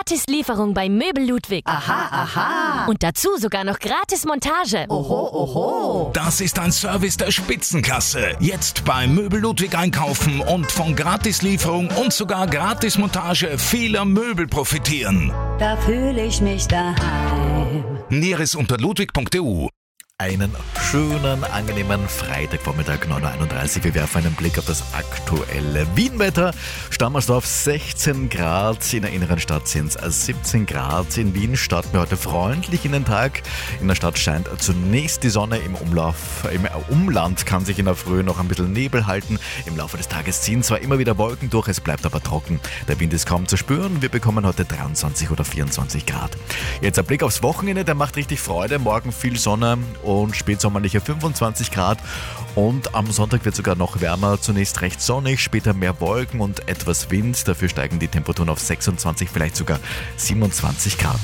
Gratis-Lieferung bei Möbel Ludwig. Aha, aha. Und dazu sogar noch Gratis-Montage. Oho, oho. Das ist ein Service der Spitzenklasse. Jetzt bei Möbel Ludwig einkaufen und von Gratislieferung und sogar Gratismontage vieler Möbel profitieren. Da fühle ich mich daheim. Näheres unter ludwig.eu. Einen schönen, angenehmen Freitagvormittag, 9.31 Uhr. Wir werfen einen Blick auf das aktuelle Wien-Wetter. Stammersdorf 16 Grad, in der inneren Stadt sind es 17 Grad. In Wien starten wir heute freundlich in den Tag. In der Stadt scheint zunächst die Sonne, im Umland kann sich in der Früh noch ein bisschen Nebel halten. Im Laufe des Tages ziehen zwar immer wieder Wolken durch, es bleibt aber trocken. Der Wind ist kaum zu spüren. Wir bekommen heute 23 oder 24 Grad. Jetzt ein Blick aufs Wochenende, der macht richtig Freude. Morgen viel Sonne und spätsommerliche 25 Grad. Und am Sonntag wird sogar noch wärmer. Zunächst recht sonnig, später mehr Wolken und etwas Wind. Dafür steigen die Temperaturen auf 26, vielleicht sogar 27 Grad.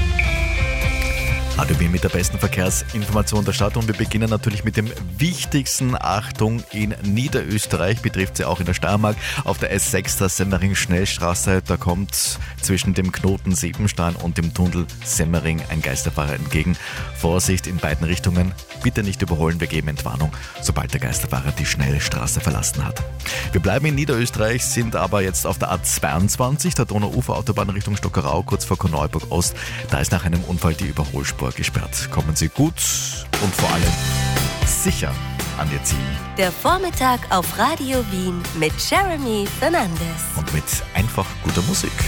Radio Wien mit der besten Verkehrsinformation der Stadt und wir beginnen natürlich mit dem wichtigsten. Achtung, in Niederösterreich, betrifft sie auch in der Steiermark, auf der S6 der Semmering-Schnellstraße, da kommt zwischen dem Knoten Siebenstein und dem Tunnel Semmering ein Geisterfahrer entgegen. Vorsicht in beiden Richtungen, bitte nicht überholen, wir geben Entwarnung, sobald der Geisterfahrer die Schnellstraße verlassen hat. Wir bleiben in Niederösterreich, sind aber jetzt auf der A22, der Donauuferautobahn Richtung Stockerau, kurz vor Korneuburg Ost. Da ist nach einem Unfall die Überholspur gesperrt. Kommen Sie gut und vor allem sicher an Ihr Ziel. Der Vormittag auf Radio Wien mit Jeremy Fernandes. Und mit einfach guter Musik.